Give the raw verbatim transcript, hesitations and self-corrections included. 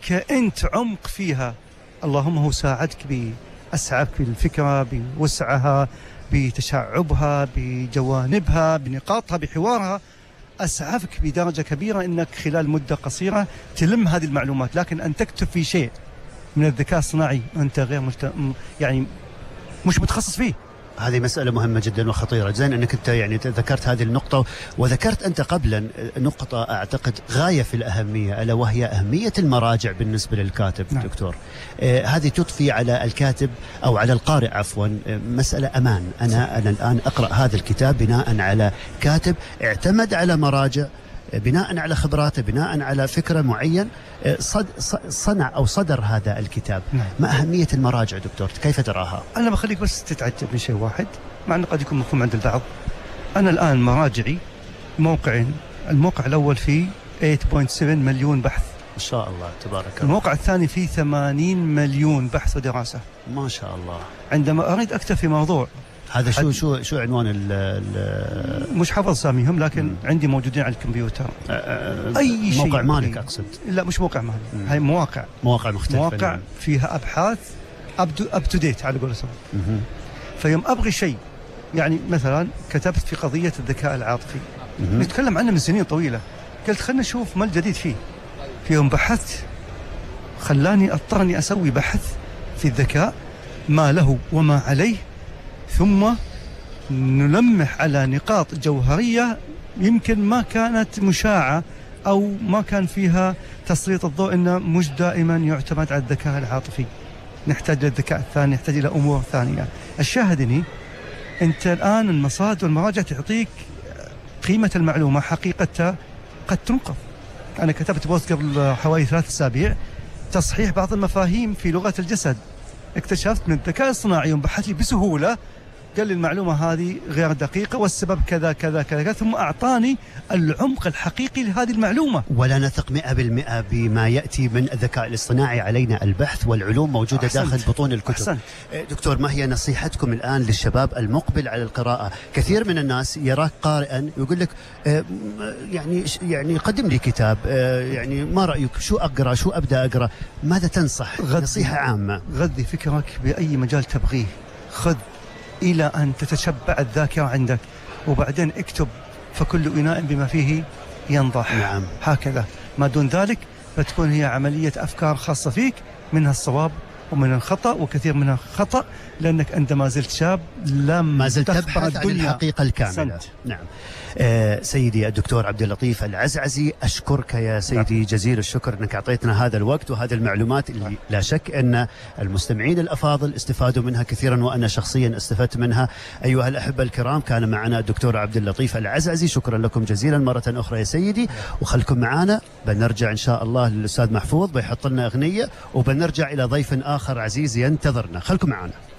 لك أنت عمق فيها. اللهم هو ساعدك بأسعفك بالفكرة، بوسعها، بتشعبها، بجوانبها، بنقاطها، بحوارها، أسعفك بدرجة كبيرة أنك خلال مدة قصيرة تلم هذه المعلومات. لكن أن تكتب في شيء من الذكاء الصناعي أنت غير مجت... يعني مش متخصص فيه، هذه مسألة مهمة جدا وخطيرة. زين أنك أنت يعني ذكرت هذه النقطة، وذكرت أنت قبلا نقطة أعتقد غاية في الأهمية، ألا وهي أهمية المراجع بالنسبة للكاتب. نعم. دكتور، آه هذه تضفي على الكاتب أو على القارئ عفوا آه مسألة أمان. أنا أنا الآن أقرأ هذا الكتاب بناء على كاتب اعتمد على مراجع، بناء على خبراته، بناء على فكرة معين صد صنع أو صدر هذا الكتاب. نعم. ما أهمية المراجع دكتور؟ كيف تراها؟ أنا بخليك بس تتعجب من شيء واحد، مع أنه قد يكون مفهوم عند البعض. أنا الآن مراجعي موقعين، الموقع الأول فيه ثمانية فاصلة سبعة مليون بحث ما شاء الله تبارك الله. الموقع الثاني فيه ثمانين مليون بحث ودراسة ما شاء الله. عندما أريد أكتب في موضوع، هذا شو شو شو عنوان ال مش حافظ ساميهم، لكن م. عندي موجودين على الكمبيوتر. أ أ أي شيء. موقع مالك أقصد؟ لا مش موقع مالي، هاي مواقع مواقع مختلفة، مواقع يعني. فيها أبحاث أب تو ديت على قولتهم. فيوم أبغي شيء، يعني مثلا كتبت في قضية الذكاء العاطفي، نتكلم عنه من سنين طويلة، قلت خلنا نشوف ما الجديد فيه. في يوم بحثت خلاني أضطرني أسوي بحث في الذكاء، ما له وما عليه، ثم نلمح على نقاط جوهرية يمكن ما كانت مشاعة أو ما كان فيها تسليط الضوء، إنه مش دائما يعتمد على الذكاء العاطفي، نحتاج للذكاء الثاني، نحتاج إلى أمور ثانية. الشاهدني أنت الآن المصادر والمراجع تعطيك قيمة المعلومة، حقيقتها قد تنقض. أنا كتبت بوست قبل حوالي ثلاث أسابيع تصحيح بعض المفاهيم في لغة الجسد، اكتشفت من الذكاء الصناعي وبحث لي بسهولة، قال لي المعلومة هذه غير دقيقة والسبب كذا كذا كذا، ثم أعطاني العمق الحقيقي لهذه المعلومة. ولا نثق مئة بالمئة بما يأتي من الذكاء الاصطناعي، علينا البحث والعلوم موجودة أحسنت. داخل بطون الكتب. أحسنت. دكتور، ما هي نصيحتكم الآن للشباب المقبل على القراءة؟ كثير من الناس يراك قارئا يقول لك يعني يعني قدم لي كتاب، يعني ما رأيك، شو أقرأ، شو أبدأ أقرأ؟ ماذا تنصح؟ نصيحة عامة. غذي فكرك بأي مجال تبغيه، خذ إلى أن تتشبع الذاكرة عندك، وبعدين اكتب، فكل إناء بما فيه ينضح. نعم. هكذا، ما دون ذلك فتكون هي عملية أفكار خاصة فيك، منها الصواب ومن الخطأ، وكثير منها خطأ، لأنك أنت ما زلت شاب، لم ما زلت تبحث عن الحقيقة الكاملة. سنت. نعم. آه سيدي الدكتور عبد اللطيف العزعزي، أشكرك يا سيدي نعم. جزيل الشكر أنك أعطيتنا هذا الوقت وهذه المعلومات اللي نعم. لا شك أن المستمعين الأفاضل استفادوا منها كثيرا، وأنا شخصيا استفدت منها. أيها الأحبة الكرام، كان معنا الدكتور عبد اللطيف العزعزي، شكرا لكم جزيلا مرة أخرى يا سيدي، وخلكم معنا. بنرجع إن شاء الله للأستاذ محفوظ بيحط لنا أغنية، وبنرجع إلى ضيف آخر عزيز ينتظرنا، خلكم معنا.